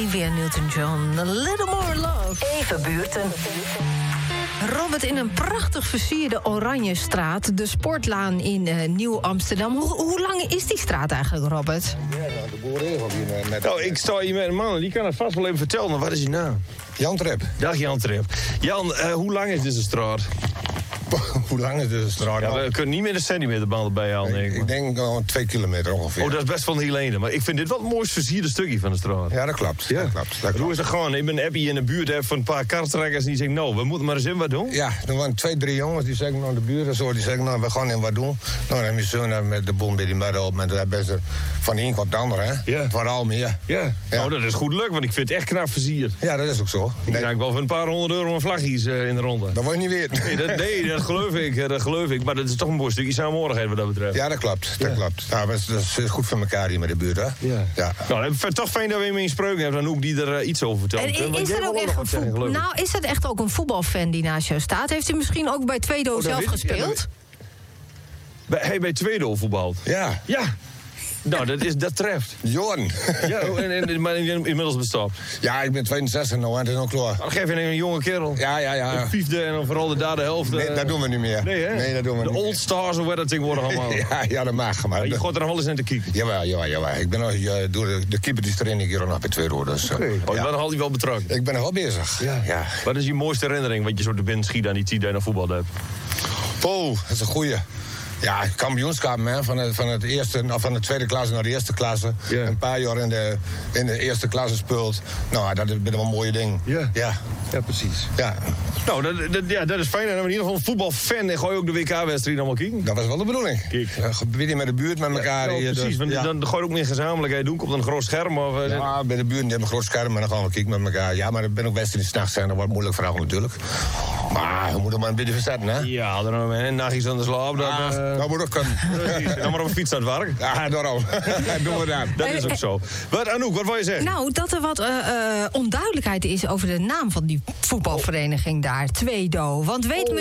Olivia Newton-John. A little more love. Even buurten. Robert, in een prachtig versierde Oranjestraat, de Sportlaan in Nieuw-Amsterdam. Hoe lang is die straat eigenlijk, Robert? Ja, de boerenregel hier met... Nou, ik sta hier met een man en die kan het vast wel even vertellen. Maar wat is je naam? Jan Trep. Dag Jan Trep. Jan, hoe lang is deze straat? Hoe lang is deze straat? Ja, we kunnen niet meer de centimeterbanden bijhalen, denk ik. Ik denk 2 kilometer ongeveer. Oh, dat is best wel heel ene. Maar ik vind dit wel het mooist versierde stukje van de straat. Ja, dat klopt. Ja. Dat klopt. Hoe is het gewoon? Ik ben Appie in de buurt van een paar kartrekkers en die zeggen, nou, we moeten maar eens in wat doen. Ja, er waren 2, 3 jongens die zeggen naar de buren zo, die zeggen, nou, we gaan in wat doen. Nou, dan heb je zo met de boom bij die midden op, met de best van de een kwam de ander, hè? Ja. Vooral meer. Ja. Nou, dat is goed leuk, want ik vind het echt knap versierd. Ja, dat is ook zo. Ik krijg wel voor een paar €100 aan vlaggies in de ronde. Dat wil je niet weten. Nee, dat geloof ik. Dat geloof ik. Maar dat is toch een mooi stukje samenhorigheid wat dat betreft. Ja, dat klopt. Dat klopt. Ja, maar dat is goed voor elkaar hier met de buurt, hè? Ja. Nou, het is toch fijn dat we hem in spreuken hebben. Dan ook die er iets over vertelt. En is dat ook echt is dat echt ook een voetbalfan die naast jou staat? Heeft hij misschien ook bij Tweedo zelf gespeeld? Bij Tweedo voetbalt? Ja. Ja. Nou, dat treft. Johan. Ja, maar inmiddels bestaat. Ja, ik ben 62 nou en het is nog klaar. Dan geef je een jonge kerel. Ja. De vijfde en dan vooral de derde helft. Nee, dat doen we niet meer. Nee, hè? Nee, dat doen we de niet Old Stars, hoe werd dat tegenwoordig allemaal? Ja, dat mag maar. Je gaat er nog wel eens in te kijken. Jawel. Ik ben nog door de keeper die train ik hier nog bij Tweedo. Dus, Oh, je bent nog altijd wel betrokken. Ik ben nog wel bezig. Ja. Wat is je mooiste herinnering wat je zo te binnen schiet aan die tijd dat je naar voetbal hebt? Oh, dat is een goeie. Ja, kampioenschap, hè, van de tweede klasse naar de eerste klasse. Ja. Een paar jaar in de eerste klasse speelt. Nou, dat is wel een mooie ding. Ja, precies. Ja. Nou, dat is fijn. En in ieder geval een voetbalfan. En gooi je ook de WK-wedstrijd allemaal kijken. Dat was wel de bedoeling. Kijk. Gebied met de buurt met elkaar. Ja, precies, want dan gooi je ook meer gezamenlijkheid doen. Op een groot scherm. Of, ja, bij de buurt hebben een groot scherm en dan gaan we kijken met elkaar. Ja, maar ik ben ook best in de s'nachts zijn. Dat wordt moeilijk vragen natuurlijk. Maar we moeten maar een beetje verzetten, hè? Ja, dan een nachtjes aan de slaap. Dat moet ook kunnen. Dan maar op een fiets aan het werk. Ja, daarom. Doen we dat. Dat is ook zo. Wat, Anouk, wat wil je zeggen? Nou, dat er wat onduidelijkheid is over de naam van die voetbalvereniging daar, Tweedo. Want weet